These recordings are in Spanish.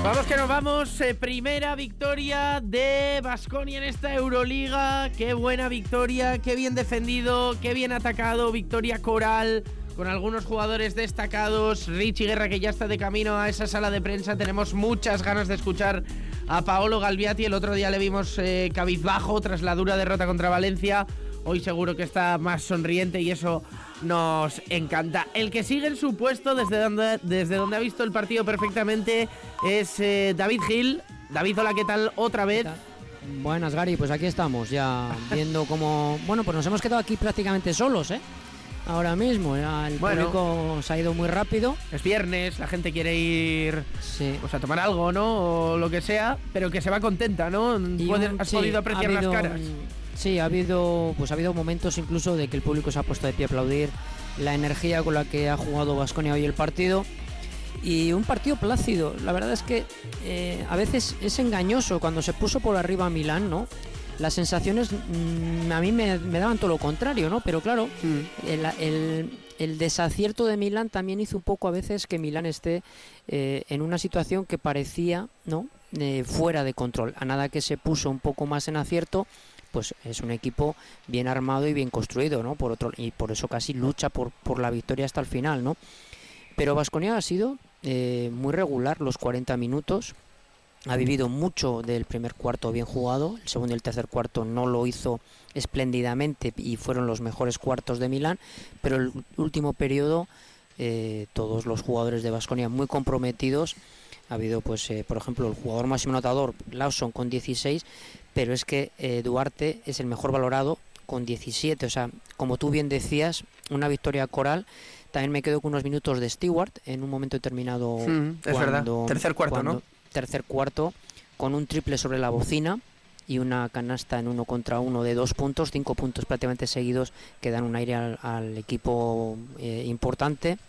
Vamos que nos vamos, primera victoria de Baskonia en esta Euroliga. Qué buena victoria, qué bien defendido, qué bien atacado, victoria coral, con algunos jugadores destacados. Richie Guerra, que ya está de camino a esa sala de prensa. Tenemos muchas ganas de escuchar a Paolo Galbiati. El otro día le vimos cabizbajo tras la dura derrota contra Valencia. Hoy seguro que está más sonriente y eso nos encanta. El que sigue en su puesto desde donde ha visto el partido perfectamente es David Gil. David, hola, ¿qué tal? Otra vez. Buenas, Gary, pues aquí estamos ya viendo cómo... Bueno, pues nos hemos quedado aquí prácticamente solos, ahora mismo. Ya público se ha ido muy rápido. Es viernes, la gente quiere ir pues a tomar algo, ¿no? O lo que sea, pero que se va contenta, ¿no? ¿Has podido apreciar las caras? Sí, ha habido momentos incluso de que el público se ha puesto de pie a aplaudir la energía con la que ha jugado Baskonia hoy el partido. Y un partido plácido. La verdad es que a veces es engañoso. Cuando se puso por arriba a Milán, ¿no? Las sensaciones a mí me daban todo lo contrario, ¿no? Pero claro, el desacierto de Milán también hizo un poco a veces que Milán esté en una situación que parecía, ¿no? Fuera de control. A nada que se puso un poco más en acierto, pues es un equipo bien armado y bien construido, ¿no? Y por eso casi lucha por la victoria hasta el final, ¿no? Pero Baskonia ha sido muy regular los 40 minutos. Ha vivido mucho del primer cuarto bien jugado. El segundo y el tercer cuarto no lo hizo espléndidamente y fueron los mejores cuartos de Milán. Pero el último periodo, todos los jugadores de Baskonia muy comprometidos. Ha habido, pues, por ejemplo, el jugador máximo anotador, Lawson, con 16, pero es que Duarte es el mejor valorado con 17. O sea, como tú bien decías, una victoria coral. También me quedo con unos minutos de Stewart en un momento determinado. Es verdad, tercer cuarto, ¿no? Tercer cuarto, con un triple sobre la bocina y una canasta en 1 contra 1 de 2 puntos, 5 puntos prácticamente seguidos que dan un aire al equipo importante.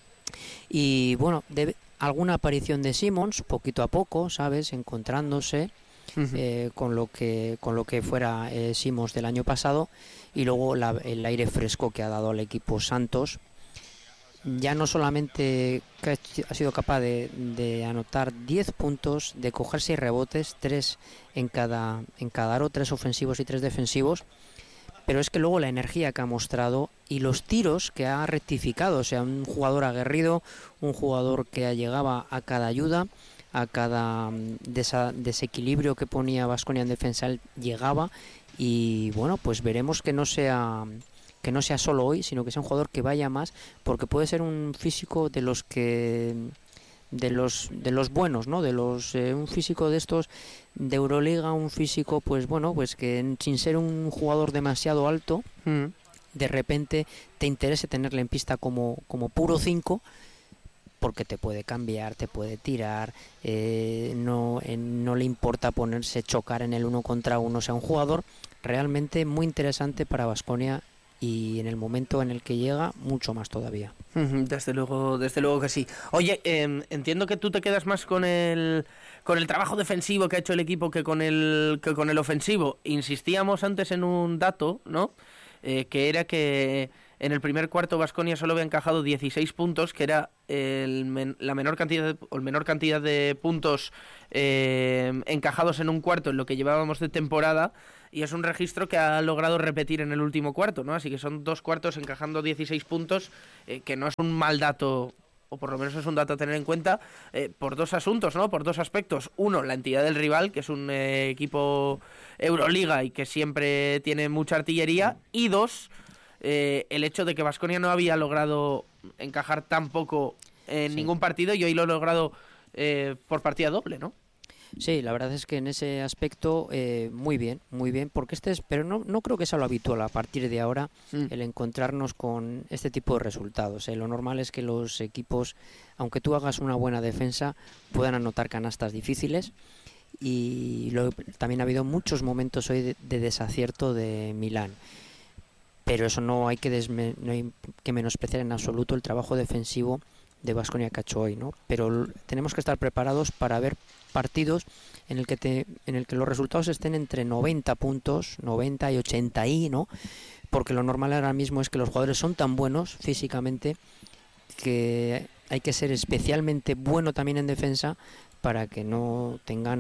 Y bueno, alguna aparición de Simmons poquito a poco, ¿sabes? Encontrándose con lo que fuera Simmons del año pasado, y luego el aire fresco que ha dado al equipo Santos. Ya no solamente que ha sido capaz de anotar 10 puntos, de coger 6 rebotes, 3 en cada aro, 3 ofensivos y 3 defensivos, pero es que luego la energía que ha mostrado y los tiros que ha rectificado, o sea, un jugador aguerrido, un jugador que llegaba a cada ayuda, a cada desequilibrio que ponía Baskonia en defensa, él llegaba. Y bueno, pues veremos que no sea solo hoy, sino que sea un jugador que vaya más, porque puede ser un físico de los buenos, ¿no? Un físico de estos de Euroliga, un físico, pues bueno, pues que sin ser un jugador demasiado alto, de repente te interese tenerle en pista como puro 5, porque te puede cambiar, te puede tirar, no le importa chocar en el 1 contra 1, o sea, un jugador realmente muy interesante para Baskonia. Y en el momento en el que llega, mucho más todavía. Desde luego que sí. Oye, entiendo que tú te quedas más con el trabajo defensivo que ha hecho el equipo que con el ofensivo. Insistíamos antes en un dato, ¿no? Que era que en el primer cuarto Baskonia solo había encajado 16 puntos, que era la menor cantidad de puntos encajados en un cuarto en lo que llevábamos de temporada, y es un registro que ha logrado repetir en el último cuarto, ¿no? Así que son 2 cuartos encajando 16 puntos, que no es un mal dato, o por lo menos es un dato a tener en cuenta, por 2 asuntos, ¿no? Por 2 aspectos. Uno, la entidad del rival, que es un equipo Euroliga y que siempre tiene mucha artillería, y 2, el hecho de que Baskonia no había logrado encajar tan poco en ningún partido, y hoy lo ha logrado por partida doble, ¿no? Sí, la verdad es que en ese aspecto muy bien, porque pero no creo que sea lo habitual a partir de ahora el encontrarnos con este tipo de resultados. Lo normal es que los equipos, aunque tú hagas una buena defensa, puedan anotar canastas difíciles, y también ha habido muchos momentos hoy de desacierto de Milán. Pero eso no hay que menospreciar en absoluto el trabajo defensivo de Baskonia que ha hecho hoy, ¿no? Pero tenemos que estar preparados para ver partidos en el que los resultados estén entre 90 puntos, 90 y 80 ¿no? Porque lo normal ahora mismo es que los jugadores son tan buenos físicamente que hay que ser especialmente bueno también en defensa para que no tengan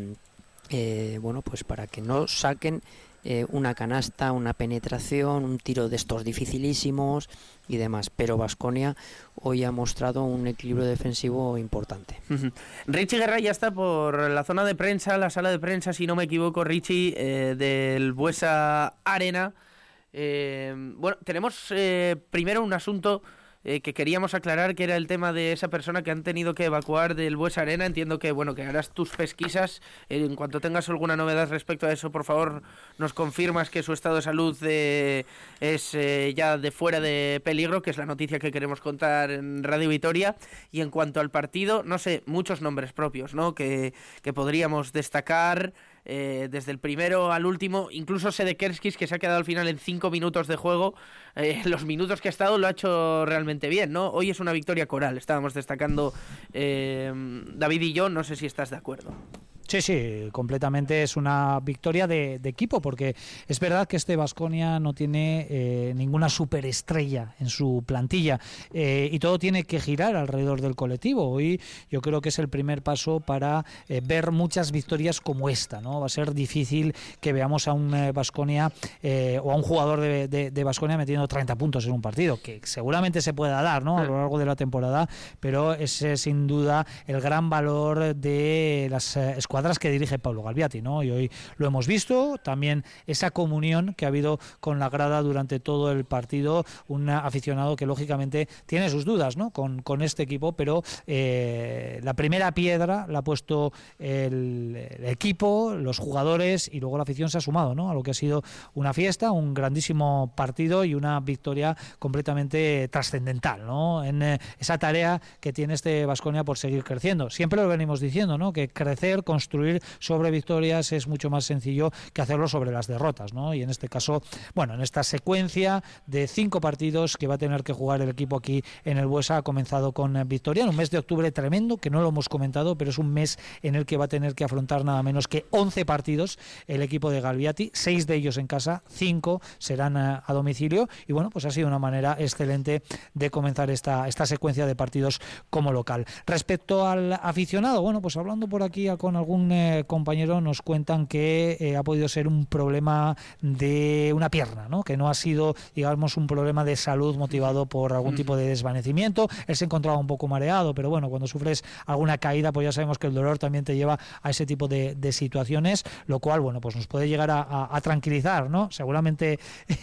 pues para que no saquen una canasta, una penetración, un tiro de estos dificilísimos y demás. Pero Baskonia hoy ha mostrado un equilibrio defensivo importante. Richie Guerra ya está por la zona de prensa, la sala de prensa, si no me equivoco, Richie, del Buesa Arena. Tenemos primero un asunto que queríamos aclarar, que era el tema de esa persona que han tenido que evacuar del Buesa Arena. Entiendo que que harás tus pesquisas. En cuanto tengas alguna novedad respecto a eso, por favor, nos confirmas que su estado de salud es ya de fuera de peligro, que es la noticia que queremos contar en Radio Vitoria. Y en cuanto al partido, no sé, muchos nombres propios, ¿no?, que podríamos destacar. Desde el primero al último, incluso Sedekerskis, que se ha quedado al final en 5 minutos de juego. Los minutos que ha estado lo ha hecho realmente bien, ¿no? Hoy es una victoria coral, estábamos destacando David y yo, no sé si estás de acuerdo. Sí, completamente es una victoria de equipo, porque es verdad que este Baskonia no tiene ninguna superestrella en su plantilla y todo tiene que girar alrededor del colectivo. Hoy yo creo que es el primer paso para ver muchas victorias como esta, ¿no? Va a ser difícil que veamos a un Baskonia o a un jugador de Baskonia metiendo 30 puntos en un partido, que seguramente se pueda dar, ¿no?, a lo largo de la temporada, pero es sin duda el gran valor de las escuadras que dirige Paulo Galviati, ¿no? Y hoy lo hemos visto, también esa comunión que ha habido con la grada durante todo el partido, un aficionado que lógicamente tiene sus dudas, ¿no?, con este equipo, pero la primera piedra la ha puesto el equipo, los jugadores, y luego la afición se ha sumado, ¿no?, a lo que ha sido una fiesta, un grandísimo partido y una victoria completamente trascendental, ¿no?, en esa tarea que tiene este Baskonia por seguir creciendo. Siempre lo venimos diciendo, ¿no?, que crecer, construir sobre victorias es mucho más sencillo que hacerlo sobre las derrotas, ¿no? Y en este caso, en esta secuencia de 5 partidos que va a tener que jugar el equipo aquí en el Buesa, ha comenzado con victoria, en un mes de octubre tremendo, que no lo hemos comentado, pero es un mes en el que va a tener que afrontar nada menos que 11 partidos el equipo de Galviati, 6 de ellos en casa, 5 serán a domicilio, y pues ha sido una manera excelente de comenzar esta secuencia de partidos como local. Respecto al aficionado, pues hablando por aquí con algún compañero, nos cuentan que ha podido ser un problema de una pierna, ¿no?, que no ha sido, digamos, un problema de salud motivado por algún tipo de desvanecimiento. Él se encontraba un poco mareado, pero cuando sufres alguna caída, pues ya sabemos que el dolor también te lleva a ese tipo de situaciones, lo cual, pues nos puede llegar a tranquilizar, ¿no? Seguramente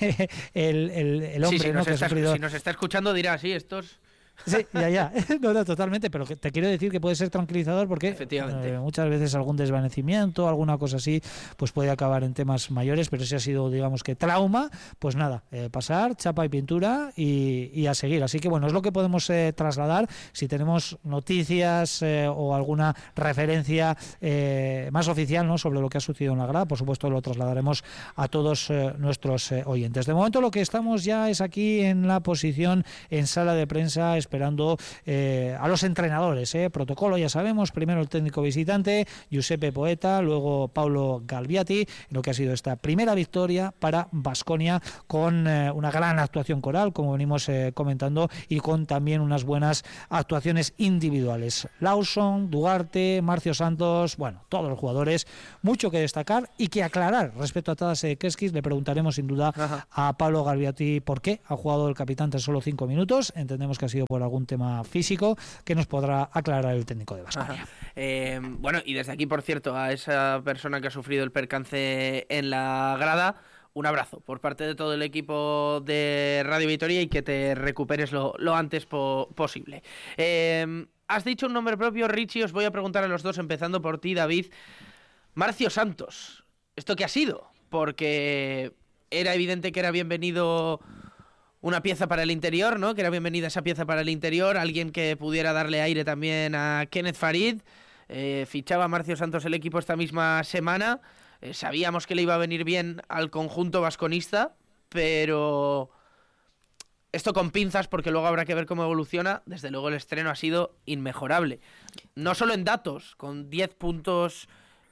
el hombre, sí, ¿no?, que ha sufrido... Si nos está escuchando dirá, sí, estos... Sí, ya. No, totalmente, pero te quiero decir que puede ser tranquilizador porque muchas veces algún desvanecimiento, alguna cosa así, pues puede acabar en temas mayores, pero si ha sido, digamos, que trauma, pues nada, pasar, chapa y pintura y a seguir. Así que es lo que podemos trasladar. Si tenemos noticias o alguna referencia más oficial, ¿no?, sobre lo que ha sucedido en la grada, por supuesto lo trasladaremos a todos nuestros oyentes. De momento lo que estamos ya es aquí en la posición en sala de prensa, esperando a los entrenadores. Protocolo, ya sabemos, primero el técnico visitante, Giuseppe Poeta, luego Paulo Galviati, lo que ha sido esta primera victoria para Baskonia, con una gran actuación coral, como venimos comentando, y con también unas buenas actuaciones individuales. Lawson, Duarte, Marcio Santos, todos los jugadores, mucho que destacar y que aclarar respecto a Tadas Sedekerskis. Le preguntaremos sin duda a Paulo Galviati por qué ha jugado el capitán tan solo 5 minutos. Entendemos que ha sido por algún tema físico, que nos podrá aclarar el técnico de Baskonia. Y desde aquí, por cierto, a esa persona que ha sufrido el percance en la grada, un abrazo por parte de todo el equipo de Radio Vitoria y que te recuperes lo antes posible. Has dicho un nombre propio, Richie, os voy a preguntar a los dos, empezando por ti, David. Marcio Santos, ¿esto qué ha sido? Porque era evidente que era bienvenido una pieza para el interior, ¿no? Que era bienvenida esa pieza para el interior, alguien que pudiera darle aire también a Kenneth Farid. Fichaba a Marcio Santos el equipo esta misma semana. Sabíamos que le iba a venir bien al conjunto vasconista, pero esto con pinzas, porque luego habrá que ver cómo evoluciona. Desde luego el estreno ha sido inmejorable. No solo en datos, con 10 puntos,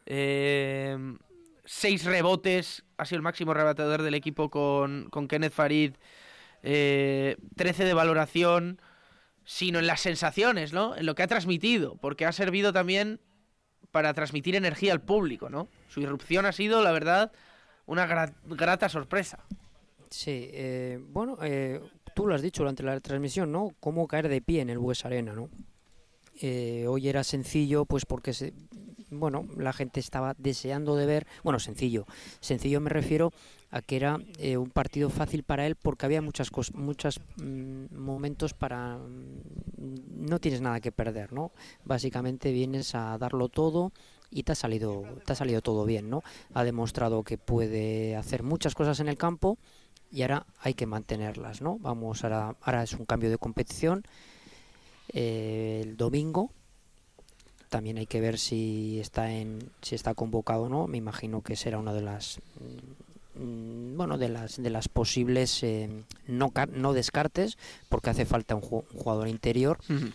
6 rebotes, ha sido el máximo rebatedor del equipo con Kenneth Farid, 13 de valoración, sino en las sensaciones, ¿no? En lo que ha transmitido, porque ha servido también para transmitir energía al público, ¿no? Su irrupción ha sido, la verdad, una grata sorpresa. Sí, bueno, tú lo has dicho durante la transmisión, ¿no? Cómo caer de pie en el Bues Arena, ¿no? Hoy era sencillo, pues porque bueno, la gente estaba deseando de ver, bueno, sencillo me refiero a que era un partido fácil para él porque había muchos momentos para no tienes nada que perder, ¿no? Básicamente vienes a darlo todo y te ha salido todo bien, ¿no? Ha demostrado que puede hacer muchas cosas en el campo y ahora hay que mantenerlas, ¿no? Ahora es un cambio de competición. El domingo también hay que ver si está convocado o no. Me imagino que será una de las de las posibles no descartes, porque hace falta un jugador interior. Uh-huh.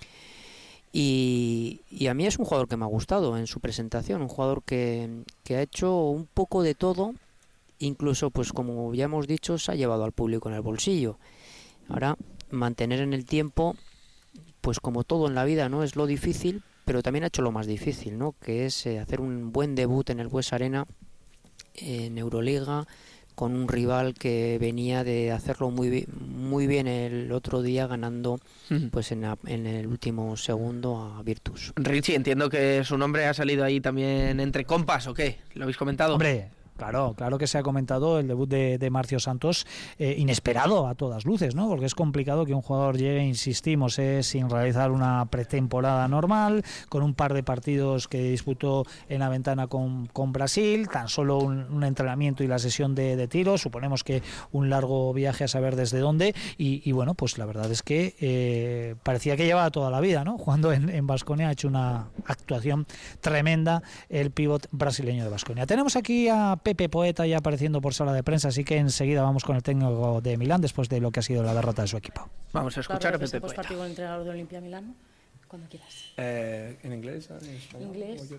Y a mí es un jugador que me ha gustado en su presentación, un jugador que ha hecho un poco de todo, incluso, pues como ya hemos dicho, se ha llevado al público en el bolsillo. Ahora, mantener en el tiempo, pues como todo en la vida, ¿no? Es lo difícil, pero también ha hecho lo más difícil, ¿no? Que es hacer un buen debut en el Bues Arena, en Euroliga, con un rival que venía de hacerlo muy bien el otro día, ganando pues en el último segundo a Virtus. Richie, entiendo que su nombre ha salido ahí también entre compas, ¿o qué? ¿Lo habéis comentado? Hombre, claro que se ha comentado el debut de Marcio Santos, inesperado a todas luces, ¿no? Porque es complicado que un jugador llegue, insistimos, sin realizar una pretemporada normal, con un par de partidos que disputó en la ventana con Brasil, tan solo un entrenamiento y la sesión de tiros, suponemos que un largo viaje a saber desde dónde, y bueno, pues la verdad es que parecía que llevaba toda la vida, ¿no? Jugando en Baskonia, ha hecho una actuación tremenda el pívot brasileño de Baskonia. Tenemos aquí a Pepe Poeta ya apareciendo por sala de prensa, así que enseguida vamos con el técnico de Milán después de lo que ha sido la derrota de su equipo. Vamos a escuchar a Pepe Poeta. Partido con el entrenador de Olimpia Milán, cuando quieras. ¿En inglés? Inglés.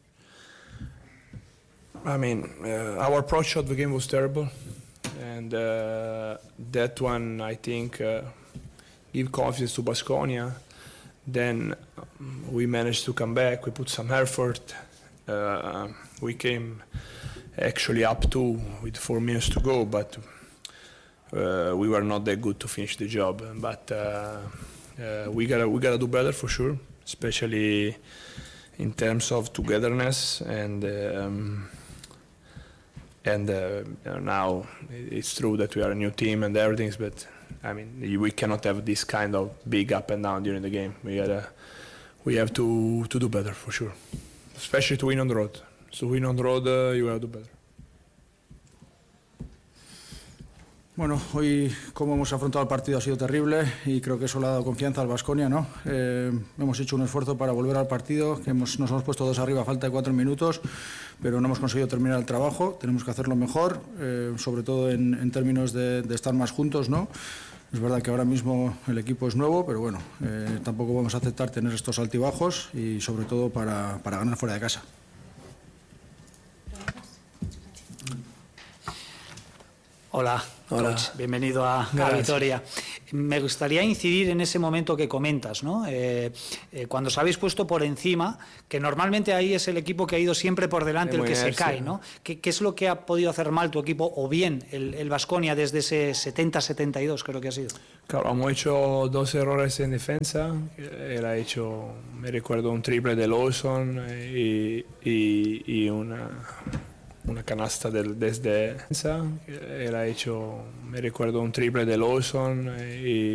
I mean, our approach of the game was terrible, and that one I think give confidence to Baskonia. Then we managed to come back. We put some effort. We came actually up 2 with 4 minutes to go, but we were not that good to finish the job. But we gotta do better for sure, especially in terms of togetherness and now it's true that we are a new team and everything, but I mean we cannot have this kind of big up and down during the game. We have to do better for sure, especially to win on the road. So win on the road, you have to do better. Bueno, hoy como hemos afrontado el partido ha sido terrible y creo que eso le ha dado confianza al Baskonia, ¿no? Hemos hecho un esfuerzo para volver al partido, que nos hemos puesto 2 arriba a falta de 4 minutos, pero no hemos conseguido terminar el trabajo. Tenemos que hacerlo mejor, sobre todo en términos de estar más juntos, ¿no? Es verdad que ahora mismo el equipo es nuevo, pero bueno, tampoco vamos a aceptar tener estos altibajos y sobre todo para ganar fuera de casa. Hola, coach. Bienvenido a Vitoria. Me gustaría incidir en ese momento que comentas, ¿no? Cuando os habéis puesto por encima, que normalmente ahí es el equipo que ha ido siempre por delante, el que se cae, ¿no? ¿Qué es lo que ha podido hacer mal tu equipo, o bien el Baskonia desde ese 70-72, creo que ha sido? Claro, hemos hecho 2 errores en defensa. Él ha hecho, me recuerdo, un triple de Lawson y una canasta desde defensa. Él ha hecho, me recuerdo, un triple de Lawson y